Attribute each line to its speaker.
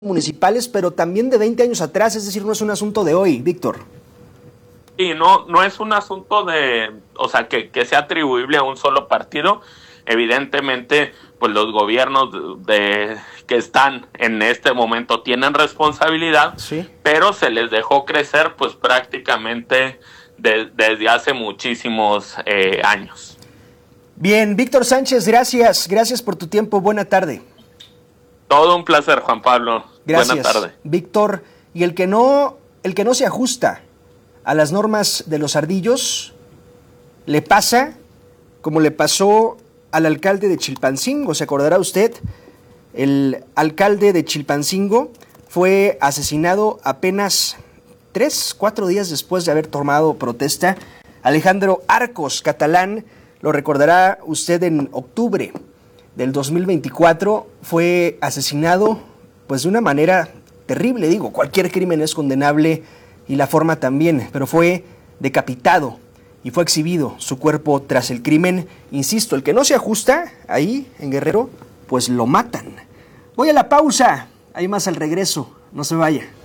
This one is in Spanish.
Speaker 1: municipales, pero también de 20 años atrás, es decir, no es un asunto de hoy, Víctor.
Speaker 2: Sí, no es un asunto que sea atribuible a un solo partido. Evidentemente, pues los gobiernos que están en este momento tienen responsabilidad,
Speaker 1: sí,
Speaker 2: pero se les dejó crecer pues prácticamente desde hace muchísimos años.
Speaker 1: Bien, Víctor Sánchez, gracias por tu tiempo, buena tarde.
Speaker 2: Todo un placer, Juan Pablo.
Speaker 1: Gracias,
Speaker 2: buena tarde.
Speaker 1: Víctor. Y el que no se ajusta a las normas de los ardillos, le pasa como le pasó al alcalde de Chilpancingo. ¿Se acordará usted? El alcalde de Chilpancingo fue asesinado apenas 3-4 días después de haber tomado protesta. Alejandro Arcos Catalán, lo recordará usted, en octubre del 2024 fue asesinado pues de una manera terrible. Digo, cualquier crimen es condenable y la forma también, pero fue decapitado y fue exhibido su cuerpo tras el crimen. Insisto, el que no se ajusta ahí en Guerrero, pues lo matan. Voy a la pausa, hay más al regreso, no se vaya.